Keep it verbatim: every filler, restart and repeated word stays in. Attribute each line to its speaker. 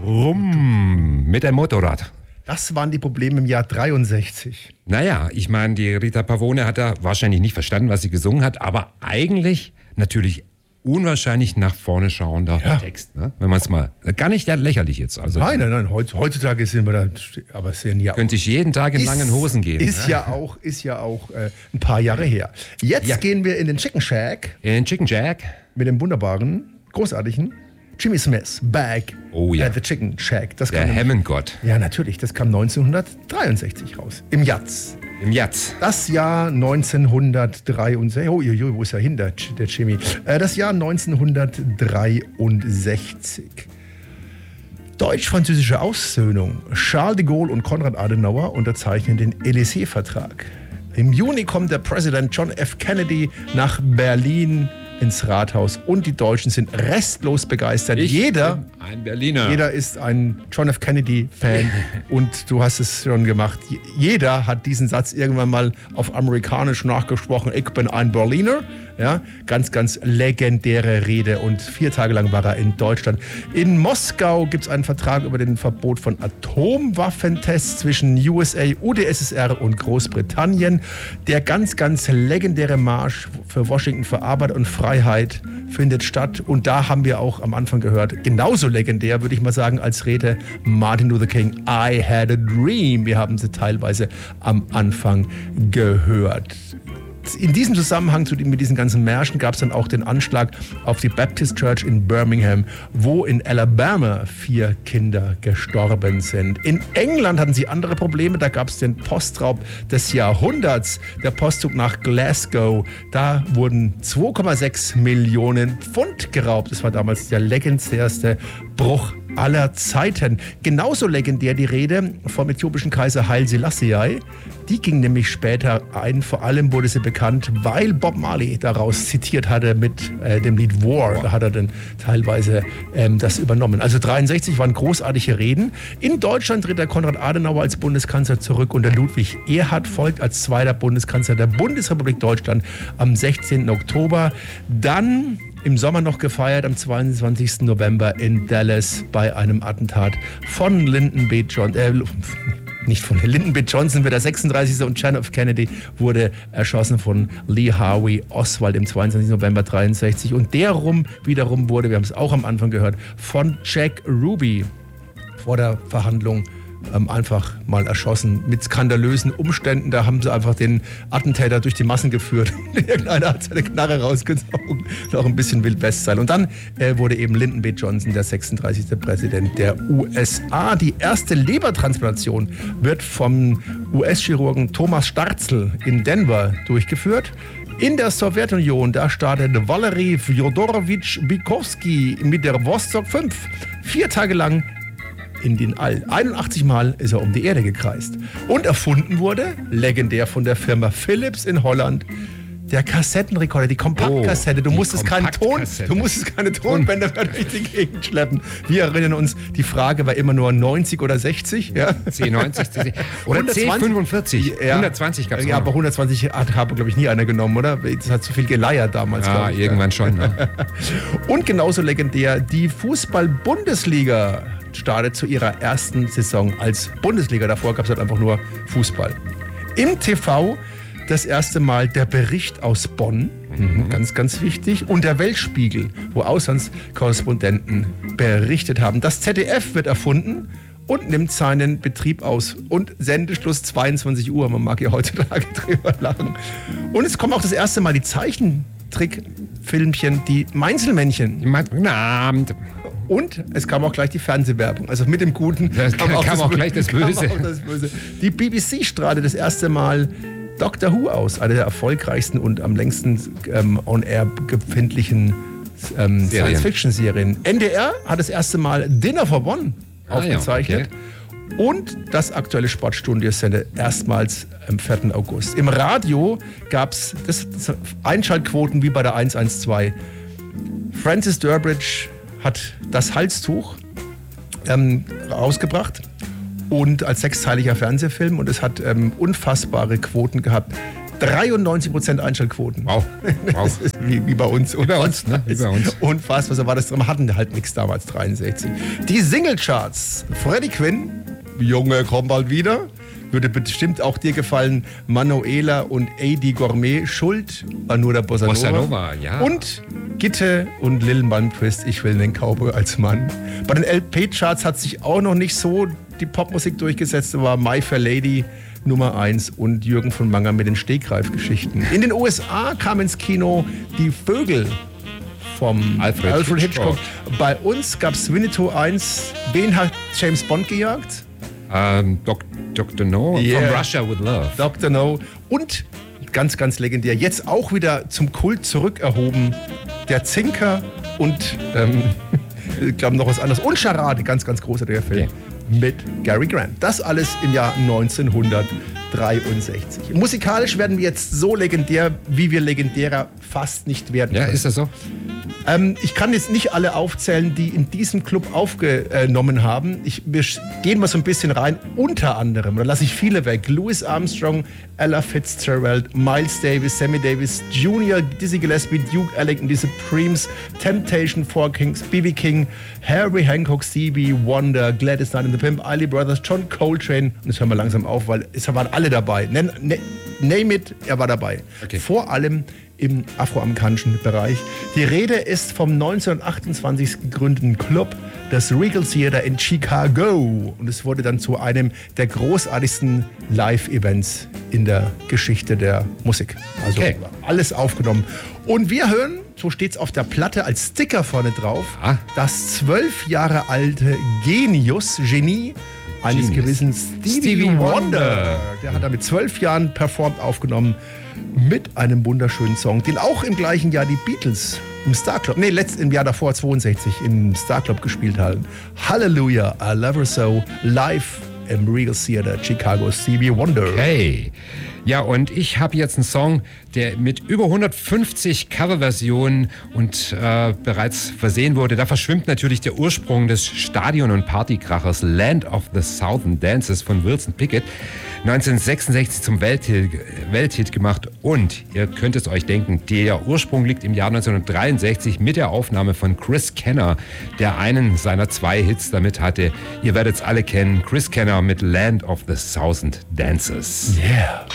Speaker 1: rum mit dem Motorrad.
Speaker 2: Das waren die Probleme im Jahr dreiundsechzig.
Speaker 1: Naja, ich meine, die Rita Pavone hat da wahrscheinlich nicht verstanden, was sie gesungen hat, aber eigentlich natürlich unwahrscheinlich nach vorne schauender ja. Text, ne? Wenn man es mal, gar nicht lächerlich jetzt. Also,
Speaker 2: nein, nein, nein, heutzutage sind wir da, aber sehr ja.
Speaker 1: Könnte ich jeden Tag in ist, langen Hosen gehen.
Speaker 2: Ist ne? ja auch, ist ja auch äh, ein paar Jahre her. Jetzt ja. gehen wir in den Chicken Shack.
Speaker 1: In den Chicken Shack.
Speaker 2: Mit dem wunderbaren, großartigen Jimmy Smith, Back
Speaker 1: oh, ja.
Speaker 2: at the Chicken Shack. Das
Speaker 1: Der Hammond-Gott.
Speaker 2: Ja, natürlich, das kam neunzehnhundertdreiundsechzig raus, im Jazz.
Speaker 1: Im Jazz.
Speaker 2: Das Jahr neunzehnhundertdreiundsechzig, oh, oh, wo ist er hin, der, der Jimmy? Das Jahr neunzehnhundertdreiundsechzig. Deutsch-französische Aussöhnung. Charles de Gaulle und Konrad Adenauer unterzeichnen den Élysée-Vertrag. Im Juni kommt der Präsident John F. Kennedy nach Berlin ins Rathaus und die Deutschen sind restlos begeistert.
Speaker 1: Ich
Speaker 2: jeder,
Speaker 1: bin ein Berliner.
Speaker 2: Jeder ist ein John F. Kennedy-Fan und du hast es schon gemacht. Jeder hat diesen Satz irgendwann mal auf amerikanisch nachgesprochen. Ich bin ein Berliner. Ja, ganz, ganz legendäre Rede und vier Tage lang war er in Deutschland. In Moskau gibt es einen Vertrag über den Verbot von Atomwaffentests zwischen U S A, U d S S R und Großbritannien. Der ganz, ganz legendäre Marsch für Washington für Arbeit und Freiheit findet statt und da haben wir auch am Anfang gehört, genauso legendär, würde ich mal sagen, als Rede Martin Luther King, I had a dream. Wir haben sie teilweise am Anfang gehört. In diesem Zusammenhang mit diesen ganzen Märschen gab es dann auch den Anschlag auf die Baptist Church in Birmingham, wo in Alabama vier Kinder gestorben sind. In England hatten sie andere Probleme, da gab es den Postraub des Jahrhunderts, der Postzug nach Glasgow. Da wurden zwei Komma sechs Millionen Pfund geraubt. Das war damals der legendärste Bruch aller Zeiten. Genauso legendär die Rede vom äthiopischen Kaiser Haile Selassie. Die ging nämlich später ein. Vor allem wurde sie bekannt, weil Bob Marley daraus zitiert hatte mit äh, dem Lied War. Da hat er dann teilweise ähm, das übernommen. Also dreiundsechzig waren großartige Reden. In Deutschland tritt der Konrad Adenauer als Bundeskanzler zurück und der Ludwig Erhard folgt als zweiter Bundeskanzler der Bundesrepublik Deutschland am sechzehnten Oktober. Dann im Sommer noch gefeiert, am zweiundzwanzigsten November in Dallas bei einem Attentat von Lyndon B. Johnson. Äh, nicht von Lyndon B. Johnson, wird der sechsunddreißigste und John F. Kennedy wurde erschossen von Lee Harvey Oswald im zweiundzwanzigsten November dreiundsechzig. Und der rum wiederum wurde, wir haben es auch am Anfang gehört, von Jack Ruby vor der Verhandlung Ähm, einfach mal erschossen mit skandalösen Umständen. Da haben sie einfach den Attentäter durch die Massen geführt. Irgendeiner hat seine Knarre rausgezogen. Noch ein bisschen Wild West sein. Und dann äh, wurde eben Lyndon B. Johnson der sechsunddreißigste Präsident der U S A. Die erste Lebertransplantation wird vom U S-Chirurgen Thomas Starzel in Denver durchgeführt. In der Sowjetunion, da startete Valery Fjodorowitsch Bykowski mit der Vostok fünf. Vier Tage lang in den All. einundachtzig Mal ist er um die Erde gekreist. Und erfunden wurde, legendär von der Firma Philips in Holland, der Kassettenrekorder, die Kompaktkassette. Du
Speaker 1: oh,
Speaker 2: musstest keinen Ton, du musstest keine Tonbänder mehr durch die Gegend schleppen. Wir erinnern uns, die Frage war immer nur neunzig oder sechzig. Ja?
Speaker 1: C neunzig, C oder C fünfundvierzig.
Speaker 2: Ja,
Speaker 1: hundertzwanzig gab es.
Speaker 2: Ja, aber hundertzwanzig hat, hat glaube ich, nie einer genommen, oder? Das hat zu viel geleiert damals.
Speaker 1: Ja, ich, irgendwann ja. schon. Ne?
Speaker 2: Und genauso legendär, die Fußball-Bundesliga startet zu ihrer ersten Saison als Bundesliga. Davor gab es halt einfach nur Fußball. Im T V das erste Mal der Bericht aus Bonn, mhm. ganz, ganz wichtig, und der Weltspiegel, wo Auslandskorrespondenten berichtet haben. Das Z D F wird erfunden und nimmt seinen Betrieb aus. Und Sendeschluss zweiundzwanzig Uhr, man mag ja heutzutage drüber lachen. Und es kommen auch das erste Mal die Zeichentrickfilmchen, die Mainzelmännchen.
Speaker 1: Guten Abend.
Speaker 2: Und es kam auch gleich die Fernsehwerbung. Also mit dem Guten
Speaker 1: das kam, kam, auch, kam das auch gleich das Böse.
Speaker 2: Auch das Böse. Die B B C strahlte das erste Mal Doctor Who aus, eine der erfolgreichsten und am längsten ähm, on-air befindlichen ähm, Science-Fiction-Serien. N D R hat das erste Mal Dinner for One ah, aufgezeichnet. Ja, okay. Und das aktuelle Sportstudio sendet erstmals am vierten August. Im Radio gab es Einschaltquoten wie bei der eins eins zwei. Francis Durbridge hat das Halstuch ähm, rausgebracht und als sechsteiliger Fernsehfilm und es hat ähm, unfassbare Quoten gehabt. dreiundneunzig Prozent Einschaltquoten.
Speaker 1: Wow. wow.
Speaker 2: Das ist wie, wie bei uns.
Speaker 1: Wie bei uns, ne? Wie bei uns.
Speaker 2: Unfassbar, so war das. Wir hatten halt nichts damals, dreiundsechzig. Die Singlecharts. Freddie Quinn, Junge, komm bald wieder. Würde bestimmt auch dir gefallen. Manuela und Eddie Gourmet. Schuld war nur der Bossa Nova.
Speaker 1: Bossa Nova, ja.
Speaker 2: Und Gitte und Lil Malmquist, ich will den Cowboy als Mann. Bei den L P-Charts hat sich auch noch nicht so die Popmusik durchgesetzt. Da war My Fair Lady Nummer eins und Jürgen von Manger mit den Stegreifgeschichten. In den U S A kam ins Kino Die Vögel vom
Speaker 1: Alfred,
Speaker 2: Alfred
Speaker 1: Hitchcock.
Speaker 2: Hitchcock. Bei uns gab es Winnetou eins. Wen hat James Bond gejagt?
Speaker 1: Ähm, Doc, Doktor No
Speaker 2: Yeah.
Speaker 1: from Russia with Love.
Speaker 2: Doktor No. Und ganz, ganz legendär, jetzt auch wieder zum Kult zurückerhoben, der Zinker und ähm, ich glaube noch was anderes. Und Charade, ganz, ganz großartiger Film.
Speaker 1: Okay.
Speaker 2: Mit Gary Grant. Das alles im Jahr neunzehnhundertdreiundsechzig. Musikalisch werden wir jetzt so legendär, wie wir legendärer fast nicht werden
Speaker 1: Ja,
Speaker 2: können.
Speaker 1: ist das so?
Speaker 2: Ähm, ich kann jetzt nicht alle aufzählen, die in diesem Club aufgenommen haben. Ich, wir gehen mal so ein bisschen rein. Unter anderem, da lasse ich viele weg. Louis Armstrong, Ella Fitzgerald, Miles Davis, Sammy Davis Junior, Dizzy Gillespie, Duke Ellington, die Supremes, Temptation, Four Kings, B B King, Harry Hancock, Stevie Wonder, Gladys Knight and the Pimp, Isley Brothers, John Coltrane. Und jetzt hören wir langsam auf, weil es waren alle dabei. Nen, ne, name it, er war dabei.
Speaker 1: Okay.
Speaker 2: Vor allem im afroamerikanischen Bereich. Die Rede ist vom neunzehnhundertachtundzwanzig gegründeten Club, das Regal Theater in Chicago. Und es wurde dann zu einem der großartigsten Live-Events in der Geschichte der Musik. Also
Speaker 1: Okay.
Speaker 2: alles aufgenommen. Und wir hören, so steht es auf der Platte als Sticker vorne drauf,
Speaker 1: Ah.
Speaker 2: das zwölf Jahre alte Genius, Genie, eines
Speaker 1: Genius.
Speaker 2: gewissen Stevie,
Speaker 1: Stevie
Speaker 2: Wonder.
Speaker 1: Wonder.
Speaker 2: Der hat da mit zwölf Jahren performt, aufgenommen mit einem wunderschönen Song, den auch im gleichen Jahr die Beatles im Star Club, nee, letzt im Jahr davor, zweiundsechzig, im Star Club gespielt haben. Hallelujah, I Love Her So, live im Regal Theater Chicago, Stevie Wonder.
Speaker 1: Hey. Ja, und ich habe jetzt einen Song, der mit über hundertfünfzig Coverversionen und äh, bereits versehen wurde. Da verschwimmt natürlich der Ursprung des Stadion- und Partykrachers Land of the Southern Dances von Wilson Pickett. neunzehnhundertsechsundsechzig zum Welthit, Welthit gemacht. Und ihr könnt es euch denken, der Ursprung liegt im Jahr neunzehnhundertdreiundsechzig mit der Aufnahme von Chris Kenner, der einen seiner zwei Hits damit hatte. Ihr werdet es alle kennen. Chris Kenner mit Land of the Thousand Dances.
Speaker 2: Yeah.